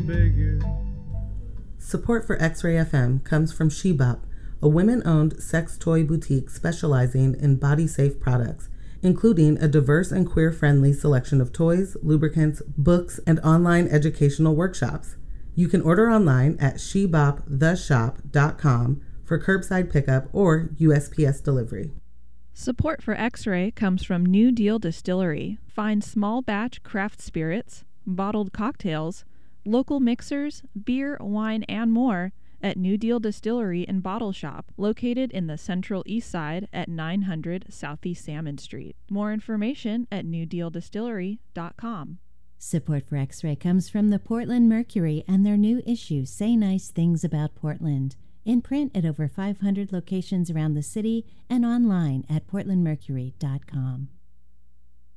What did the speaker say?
bigger. Support for X-Ray FM comes from Shebop, a women-owned sex toy boutique specializing in body-safe products, including a diverse and queer-friendly selection of toys, lubricants, books, and online educational workshops. You can order online at sheboptheshop.com for curbside pickup or USPS delivery. Support for X-Ray comes from New Deal Distillery. Find small batch craft spirits, bottled cocktails, local mixers, beer, wine, and more at New Deal Distillery and Bottle Shop, located in the Central East Side at 900 Southeast Salmon Street. More information at newdealdistillery.com. Support for X-Ray comes from the Portland Mercury and their new issue, Say Nice Things About Portland. In print at over 500 locations around the city and online at portlandmercury.com.